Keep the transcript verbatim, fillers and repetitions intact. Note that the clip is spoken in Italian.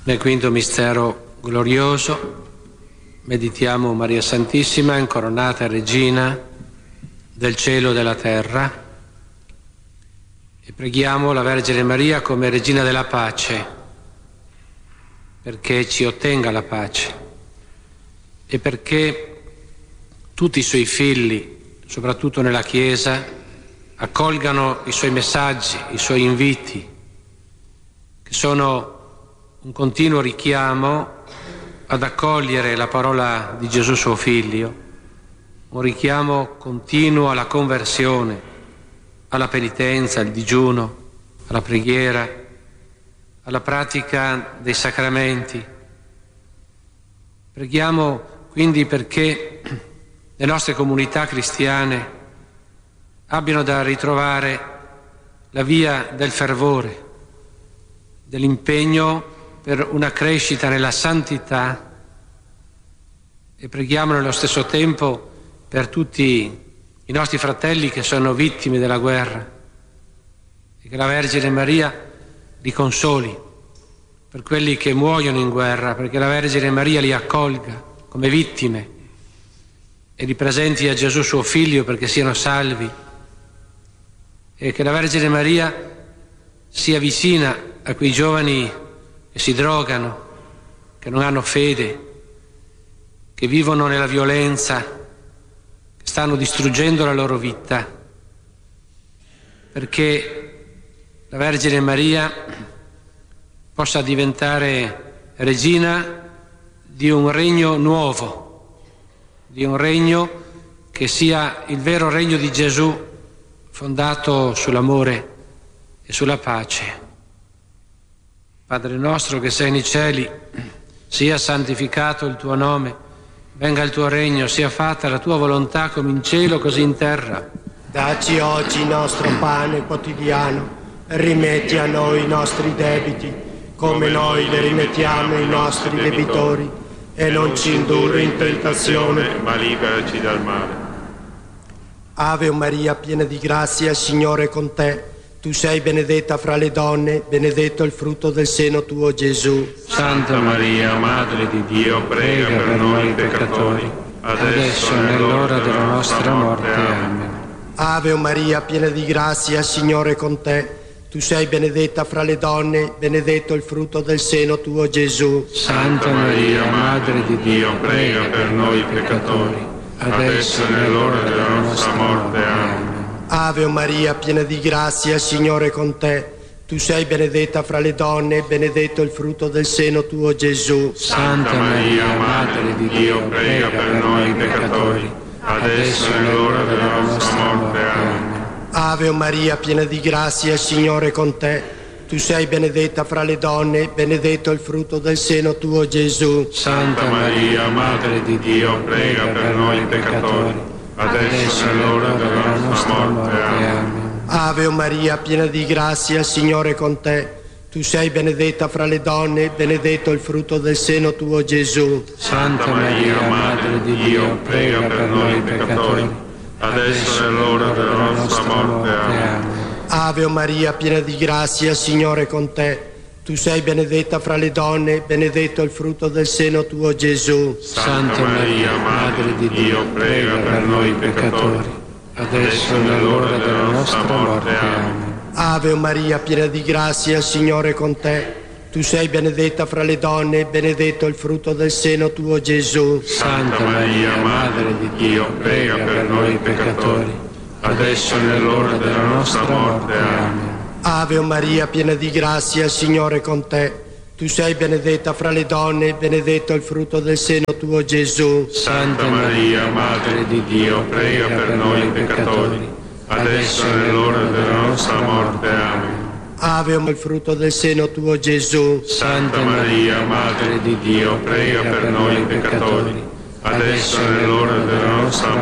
Nel quinto mistero glorioso meditiamo Maria Santissima, incoronata Regina del cielo e della terra, e preghiamo la Vergine Maria come Regina della pace, perché ci ottenga la pace e perché tutti i suoi figli, soprattutto nella Chiesa, accolgano i suoi messaggi, i suoi inviti, che sono un continuo richiamo ad accogliere la parola di Gesù suo Figlio, un richiamo continuo alla conversione, alla penitenza, al digiuno, alla preghiera, alla pratica dei sacramenti. Preghiamo quindi perché le nostre comunità cristiane abbiano da ritrovare la via del fervore, dell'impegno per una crescita nella santità, e preghiamo nello stesso tempo per tutti i nostri fratelli che sono vittime della guerra, e che la Vergine Maria li consoli, per quelli che muoiono in guerra, perché la Vergine Maria li accolga come vittime e li presenti a Gesù suo Figlio perché siano salvi, e che la Vergine Maria sia vicina a quei giovani che si drogano, che non hanno fede, che vivono nella violenza, che stanno distruggendo la loro vita, perché la Vergine Maria possa diventare regina di un regno nuovo, di un regno che sia il vero regno di Gesù, fondato sull'amore e sulla pace. Padre nostro che sei nei cieli, sia santificato il tuo nome, venga il tuo regno, sia fatta la tua volontà come in cielo così in terra. Dacci oggi il nostro pane quotidiano, e rimetti a noi i nostri debiti, come noi li rimettiamo ai nostri debitori, e non ci indurre in tentazione, ma liberaci dal male. Ave Maria, piena di grazia, il Signore è con te. Tu sei benedetta fra le donne, benedetto il frutto del seno tuo, Gesù. Santa Maria, Madre di Dio, prega per noi peccatori, adesso e nell'ora della nostra morte. Amen. Ave Maria, piena di grazia, il Signore è con te. Tu sei benedetta fra le donne, benedetto il frutto del seno tuo, Gesù. Santa Maria, Madre di Dio, prega per noi peccatori, adesso e nell'ora della nostra morte. Amen. Ave Maria, piena di grazia, il Signore è con te. Tu sei benedetta fra le donne, benedetto il frutto del seno tuo, Gesù. Santa Maria, Madre di Dio, prega per noi peccatori, adesso e nell'ora della nostra morte. Amen. Ave Maria, piena di grazia, il Signore è con te. Tu sei benedetta fra le donne, benedetto il frutto del seno tuo, Gesù. Santa Maria, Madre di Dio, prega per noi peccatori, adesso è l'ora della nostra morte. Amen. Ave Maria, piena di grazia, il Signore è con te. Tu sei benedetta fra le donne, benedetto il frutto del seno tuo, Gesù. Santa Maria, Madre di Dio, prega per noi peccatori, adesso è l'ora della nostra morte. Amen. Ave Maria, piena di grazia, il Signore è con te. Tu sei benedetta fra le donne, benedetto il frutto del seno tuo, Gesù. Santa Maria, Madre di Dio, prega per noi peccatori, adesso è nell'ora della nostra morte. Amen. Ave Maria, piena di grazia, il Signore è con te. Tu sei benedetta fra le donne, benedetto il frutto del seno tuo, Gesù. Santa Maria, Madre di Dio, prega per noi peccatori, adesso è nell'ora della nostra morte. Amen. Ave Maria, piena di grazia, il Signore è con te. Tu sei benedetta fra le donne, benedetto il frutto del seno tuo, Gesù. Santa Maria, Madre di Dio, prega per noi peccatori, adesso è nell'ora della nostra morte. Amen. Ave il frutto del seno tuo, Gesù. Santa Maria, Madre di Dio, prega per noi peccatori, adesso è nell'ora della nostra morte.